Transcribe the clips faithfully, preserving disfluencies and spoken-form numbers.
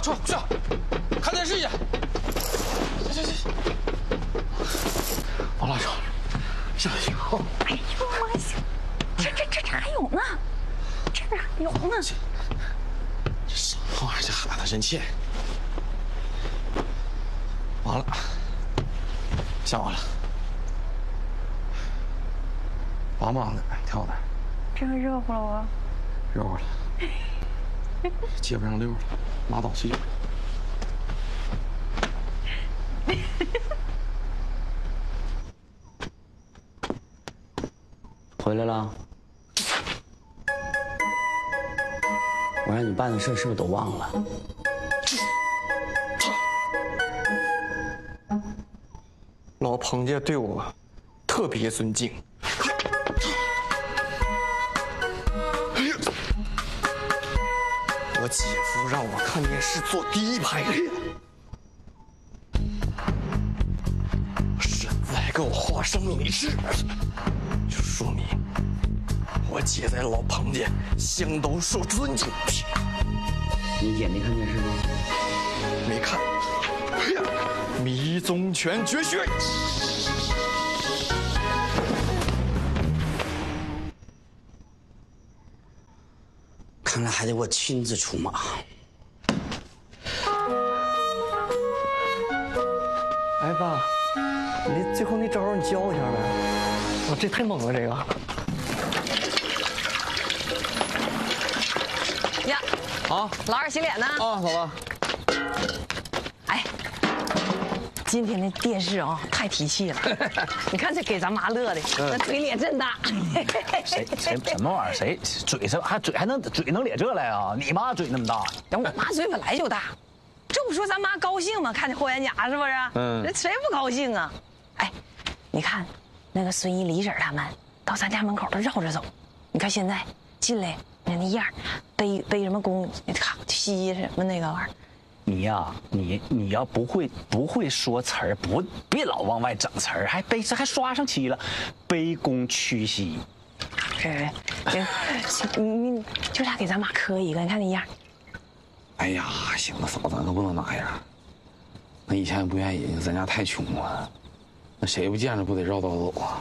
去去，看电视去。行行行。王老师，行行行。 哎呦我去，这这这这还有呢，这还有呢。 这这什么玩意儿？这孩子真欠。完了，下完了。忙忙的，挺好的。 这回热乎了不？ 热乎了。接不上溜了，拉倒睡觉。 回来了。我让你办的事是不是都忘了？ 老彭家对我特别尊敬。我姐夫让我看电视坐第一排，婶子还给我画生米吃，就说明我姐在老彭家相当受尊敬。 你姐没看电视吗？ 没看。哎呀，迷踪拳绝学。 看来还得我亲自出马。 哎爸，你最后那招你教我一下呗？我这太猛了，这个。 呀， 啊， 老二洗脸呢？ 啊，走吧。 哎，今天那电视啊、哦，太提气了！你看这给咱妈乐的，那嘴咧真大。 谁谁什么玩意儿？谁嘴什还嘴还能嘴能咧这来啊？你妈嘴那么大？ 我妈嘴本来就大，这不说咱妈高兴吗？看见霍元甲是不是？嗯，这谁不高兴啊？哎，你看那个孙姨、李婶他们到咱家门口都绕着走，你看现在进来那那样，背背什么弓，你看吸什么那个玩意儿。 你呀、啊，你你要不会不会说词儿，不别老往外整词儿，还背这还刷上漆了，卑躬屈膝。 是，这你你就差给咱妈磕一个，你看那样。 哎呀，行了，嫂子，可不能那样。那以前不愿意，咱家太穷了，那谁不见着不得绕道走啊？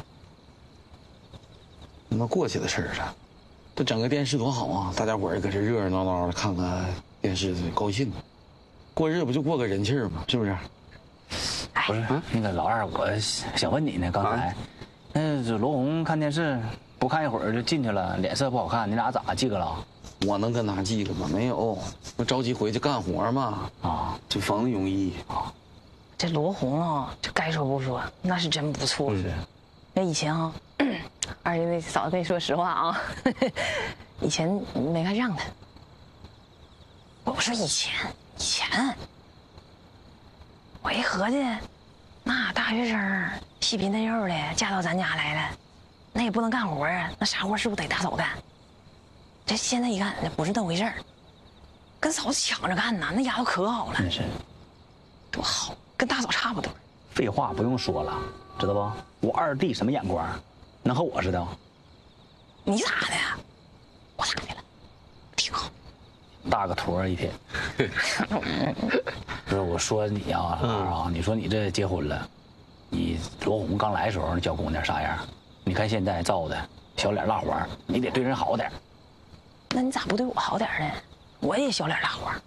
那过去的事儿了，这整个电视多好啊！大家伙儿搁这热热闹闹的看看电视，高兴。过日不就过个人气儿吗？是不是？ 不是，那个老二，我想问你呢，刚才，那这罗红看电视不看一会儿就进去了，脸色不好看，你俩咋记个了？ 我能跟他记个吗？没有，我着急回去干活嘛。啊，这房子容易啊。 这罗红啊，这该说不说，那是真不错。是。那以前啊，二爷那嫂子跟你说实话啊，以前没看上他。我说以前。以前，我一合计，那大学生细皮嫩肉的嫁到咱家来了，那也不能干活啊，那啥活是不是得大嫂干？这现在一看，那不是那回事儿，跟嫂子抢着干呐，那丫头可好了， 那是， 多好，跟大嫂差不多。 废话不用说了，知道不？我二弟什么眼光，能和我似的？ 你咋的呀？我咋的了？挺好。 大个坨儿一天，不是我说你啊，老二啊，你说你这结婚了，你罗红刚来的时候那小姑娘啥样？你看现在造的小脸蜡黄，你得对人好点。 那你咋不对我好点呢？我也小脸蜡黄。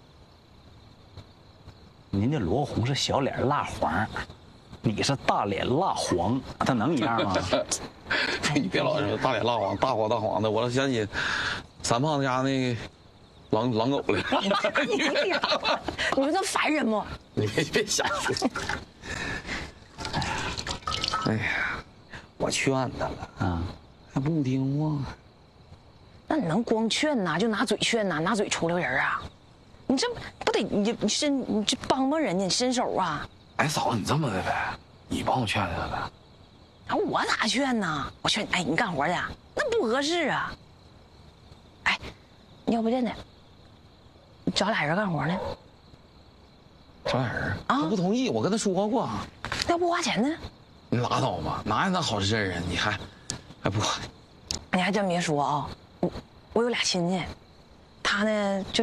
您这罗红是小脸蜡黄，你是大脸蜡黄，他能一样吗？ 你别老说大脸蜡黄，大黄大黄的，我老想起三胖子家那个。狼狼狗了， 你说这烦人不？ 你别别瞎说。哎呀，哎呀，我劝他了啊，还不听话。 那你能光劝呐？就拿嘴劝呐？拿嘴出溜人啊？你这不得你你伸你这帮帮人家，你伸手啊？ 哎，嫂子，你这么的呗，你帮我劝他呗。 啊，我咋劝呢？我劝你，哎，你干活去，那不合适啊。哎，要不这呢？找俩人干活呢？ 找俩人啊？他不同意，我跟他说过。 那不花钱呢？ 你拉倒吧，哪有那好事啊？你还还不？ 你还真别说啊，我我有俩亲戚，他呢就。